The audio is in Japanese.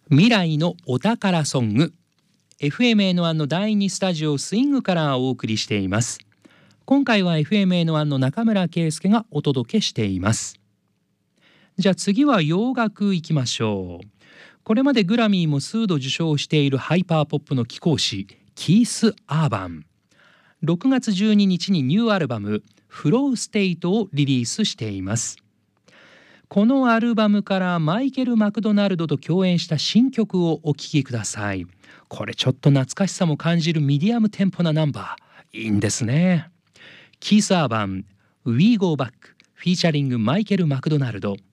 未来のお宝ソング FMN1 の第2スタジオスイングからお送りしています。今回は FMN1 の中村圭介がお届けしています。じゃあ次は洋楽いきましょう。これまでグラミーも数度受賞しているハイパーポップの貴公子キース・アーバン、6月12日にニューアルバムフローステイトをリリースしています。このアルバムからマイケル・マクドナルドと共演した新曲をお聴きください。これちょっと懐かしさも感じるミディアムテンポなナンバー、いいんですね。キース・アーバン We Go Back フィーチャリングマイケル・マクドナルド。